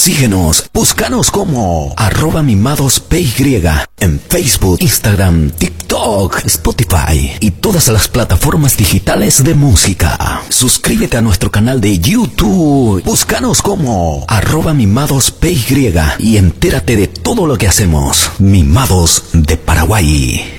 Síguenos, búscanos como @mimadosPY en Facebook, Instagram, TikTok, Spotify y todas las plataformas digitales de música. Suscríbete a nuestro canal de YouTube, búscanos como @mimadosPY y entérate de todo lo que hacemos. Mimados de Paraguay.